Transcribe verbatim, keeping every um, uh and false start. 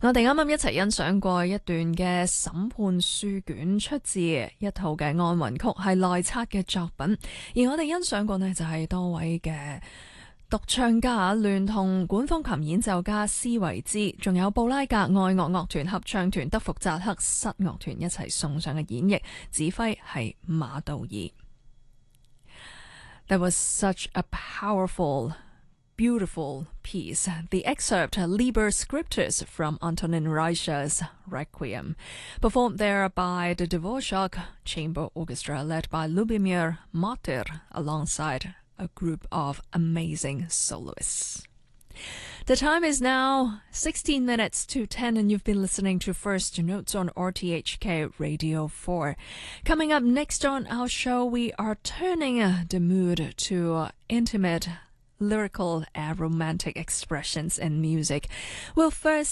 我哋啱啱一齊欣賞過一段嘅審判書卷，出自一套嘅安魂曲，係內測嘅作品。而我哋欣賞過呢，就係多位嘅獨唱家聯同管風琴演奏家施維茲，仲有布拉格愛樂樂團合唱團、德福扎克室樂團一齊送上嘅演繹，指揮係馬道爾。That was such a powerful beautiful piece. The excerpt, Liber Scriptus from Antonin Reicher's Requiem, performed there by the Dvorak Chamber Orchestra led by Lubomir Mater alongside a group of amazing soloists. The time is now sixteen minutes to ten, and you've been listening to First Notes on R T H K Radio four. Coming up next on our show, we are turning the mood to intimate lyrical and romantic expressions in music. We'll first